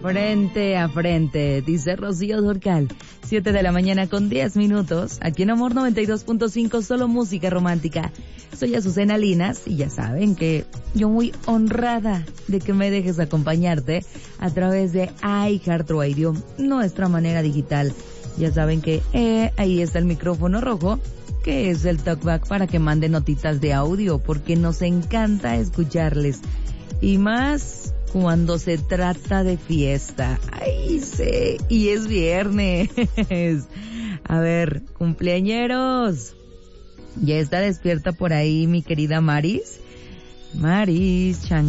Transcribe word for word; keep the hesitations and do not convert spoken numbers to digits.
Frente a frente, dice Rocío Dúrcal. Siete de la mañana con diez minutos. Aquí en Amor noventa y dos punto cinco, solo música romántica. Soy Azucena Linas y ya saben que yo muy honrada de que me dejes acompañarte a través de iHeartRadio, nuestra manera digital. Ya saben que eh, ahí está el micrófono rojo, que es el talkback para que manden notitas de audio, porque nos encanta escucharles. Y más cuando se trata de fiesta. Ay, sí, y es viernes. A ver, cumpleañeros. Ya está despierta por ahí mi querida Maris. Maris, chan.